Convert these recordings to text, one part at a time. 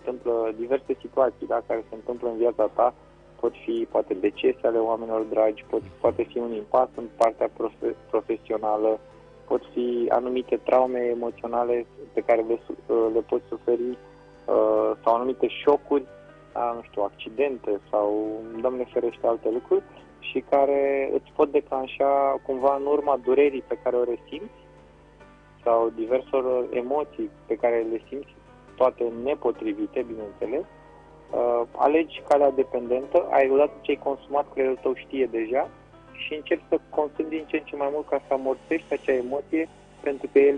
întâmplă diverse situații, da, care se întâmplă în viața ta. Pot fi poate decese ale oamenilor dragi, poate fi un impas în partea profesională, pot fi anumite traume emoționale pe care le poți suferi sau anumite șocuri, nu știu, accidente sau, Doamne ferește, alte lucruri și care îți pot declanșa cumva în urma durerii pe care o resimți sau diverselor emoții pe care le simți, toate nepotrivite, bineînțeles, alegi calea dependentă, odată ce ai consumat, creierul tău știe deja și începi să consumi din ce în ce mai mult ca să amorțești acea emoție, pentru că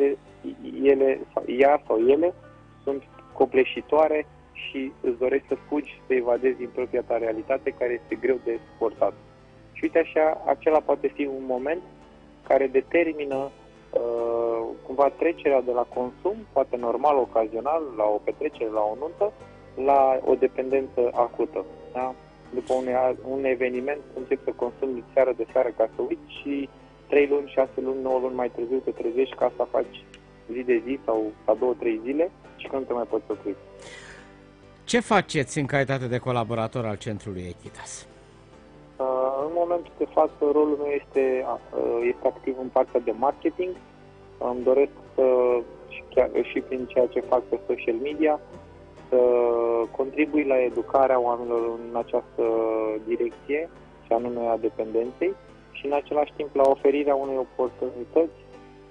ea sau ele sunt copleșitoare și îți dorești să fugi, să evadezi din propria ta realitate, care este greu de suportat. Și uite așa, acela poate fi un moment care determină cumva trecerea de la consum, poate normal, ocazional, la o petrecere, la o nuntă, la o dependență acută. Da? După un eveniment începi să consumi de seară de seară ca să uiți și 3 luni, 6 luni, 9 luni mai târziu te trezești ca să faci zi de zi sau 2-3 zile și că nu te mai poți opri. Ce faceți în calitate de colaborator al Centrului Equitas? În momentul de față, rolul meu este activ în partea de marketing. Îmi doresc și prin ceea ce fac pe social media să contribui la educarea oamenilor în această direcție, și anume a dependenței, și în același timp la oferirea unei oportunități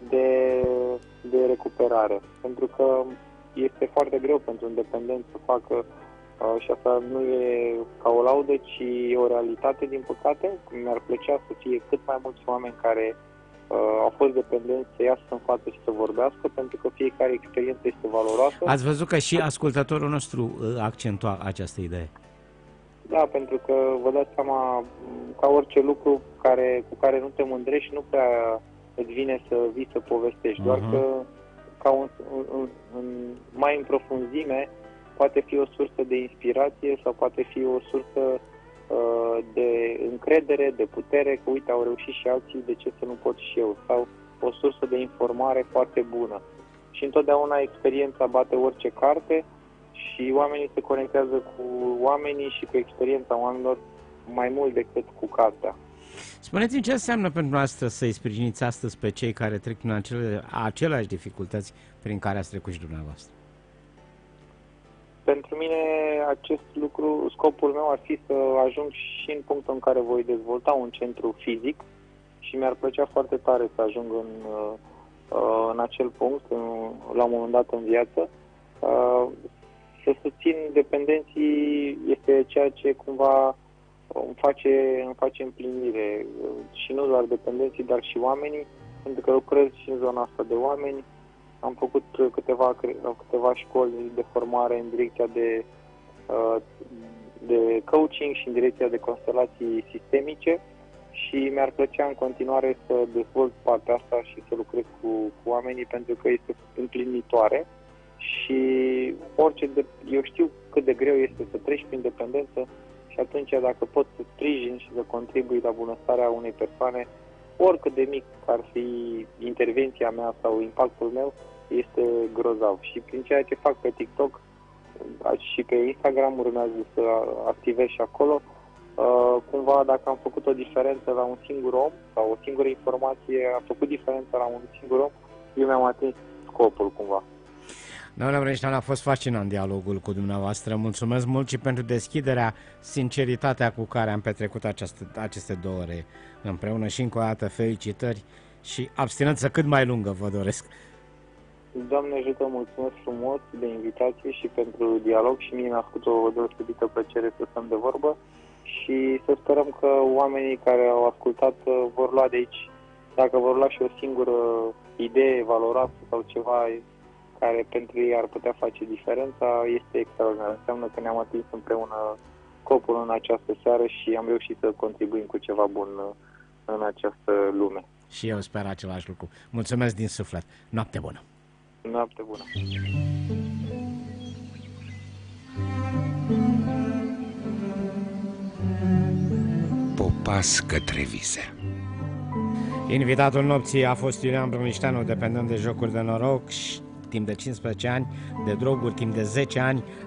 de recuperare. Pentru că este foarte greu pentru un dependent să facă, și asta nu e ca o laudă, ci e o realitate, din păcate. Mi-ar plăcea să fie cât mai mulți oameni care au fost dependenți să iasă în față și să vorbească, pentru că fiecare experiență este valoroasă. Ați văzut că și ascultătorul nostru accentua această idee. Da, pentru că vă dați seama, ca orice lucru cu care nu te mândrești, nu prea îți vine să vii să povestești, doar că mai în profunzime poate fi o sursă de inspirație sau poate fi o sursă de încredere, de putere, că uite, au reușit și alții, de ce să nu pot și eu, sau o sursă de informare foarte bună. Și întotdeauna experiența bate orice carte și oamenii se conectează cu oamenii și cu experiența oamenilor mai mult decât cu cartea. Spuneți-mi ce înseamnă pentru noastră să-i sprijiniți astăzi pe cei care trec prin aceleași dificultăți prin care ați trecut și dumneavoastră? Pentru mine acest lucru, scopul meu ar fi să ajung și în punctul în care voi dezvolta un centru fizic și mi-ar plăcea foarte tare să ajung în acel punct, la un moment dat în viață. Să susțin dependenții este ceea ce cumva îmi face împlinire, și nu doar dependenții, dar și oamenii, pentru că lucrez și în zona asta de oameni. Am făcut câteva școli de formare în direcția de coaching și în direcția de constelații sistemice și mi-ar plăcea în continuare să dezvolt partea asta și să lucrez cu oamenii, pentru că este împlinitoare și eu știu cât de greu este să treci prin dependență și atunci dacă pot să sprijin și să contribui la bunăstarea unei persoane, oricât de mic ar fi intervenția mea sau impactul meu, este grozav. Și prin ceea ce fac pe TikTok și pe Instagram, urmează să activez și acolo, cumva dacă am făcut o diferență la un singur om sau o singură informație a făcut diferența la un singur om, eu mi-am atins scopul cumva. Doamne Brănișteanu, a fost fascinant dialogul cu dumneavoastră. Mulțumesc mult și pentru deschiderea, sinceritatea cu care am petrecut aceste 2 ore împreună și încă o dată felicitări și abstinență cât mai lungă vă doresc. Doamne ajută, mulțumesc frumos de invitație și pentru dialog și mie mi-a făcut o deosebită plăcere să stăm de vorbă și să sperăm că oamenii care au ascultat vor lua de aici, dacă vor lua și o singură idee valoroasă sau ceva care pentru ei ar putea face diferența, este extraordinar. Înseamnă că ne-am atins împreună scopul în această seară și am reușit să contribuim cu ceva bun în această lume. Și eu sper același lucru. Mulțumesc din suflet. Noapte bună! Noapte bună! Popas către vise. Invitatul nopții a fost Iulian Brănișteanu, dependent de jocuri de noroc, timp de 15 ani, de droguri timp de 10 ani,